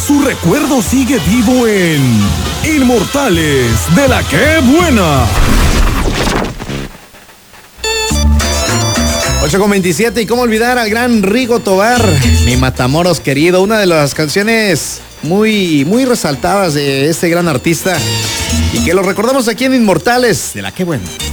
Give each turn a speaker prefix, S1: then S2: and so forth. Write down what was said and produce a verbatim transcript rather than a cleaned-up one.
S1: su recuerdo sigue vivo en Inmortales de la Qué Buena.
S2: ocho con veintisiete, y cómo olvidar al gran Rigo Tobar, mi Matamoros querido, una de las canciones muy, muy resaltadas de este gran artista y que lo recordamos aquí en Inmortales de la Qué Buena.